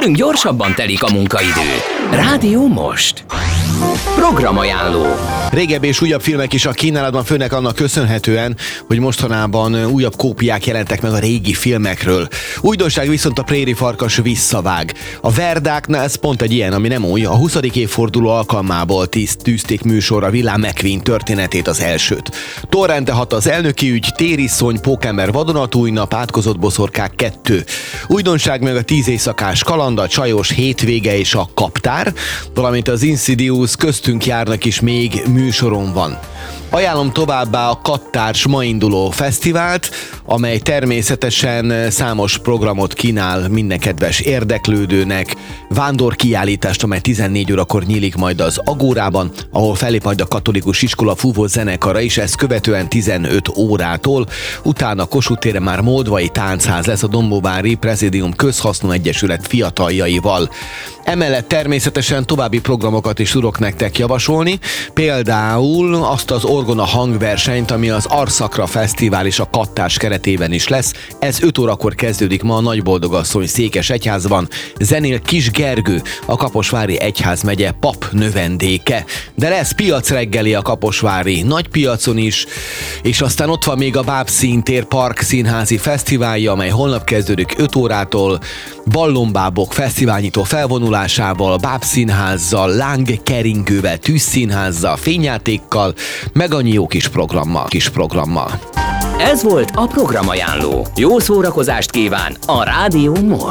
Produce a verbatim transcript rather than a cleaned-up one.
Velünk gyorsabban telik a munkaidő. Rádió Most. Programajánló. Régebbi és újabb filmek is a kínálatban, főleg annak köszönhetően, hogy mostanában újabb kópiák jelentek meg a régi filmekről. Újdonság viszont a Préri Farkas visszavág. A Verdáknál ez pont egy ilyen, ami nem új. A huszadik évforduló alkalmából tíz tűzték műsorra Willem McQueen történetét, az elsőt. Torrente hat az elnöki ügy, Tériszony, Pókember vadonatúj nap, átkozott boszorkák kettő. Újdonság meg a tíz éjszakás kaland, a csajos hétvége és a kaptár, valamint az Insidious köztünk járnak is még műsoron van. Ajánlom továbbá a Kattárs ma induló fesztivált, amely természetesen számos programot kínál minden kedves érdeklődőnek. Vándorkiállítást, amely tizennégy órakor nyílik majd az Agórában, ahol fellép majd a katolikus iskola fúvó zenekara is, ezt követően tizenöt órától. Utána Kossuth téren már moldvai táncház lesz a Dombóvári Prezidium Közhasznú Egyesület fiataljaival. Emellett természetesen további programokat is tudok nektek javasolni, például azt az orgona hangversenyt, ami az Arszakra Fesztivál és a Kattárs keretében is lesz. Ez öt órakor kezdődik ma a Nagyboldogasszony Székesegyházban. Zenél Kis Gergő, a Kaposvári Egyházmegye pap növendéke. De lesz piacreggeli a kaposvári Nagypiacon is, és aztán ott van még a Bábszíntér Park Színházi Fesztiválja, amely holnap kezdődik öt órától, Ballonbábok fesztiválnyitó felvonulásával, Bábszínházzal, Lángkeringővel, Tűzszínházzal, fényjátékkal, meg annyi jó kis programmal, kis programmal. Ez volt a Programajánló. Jó szórakozást kíván a Rádió Most.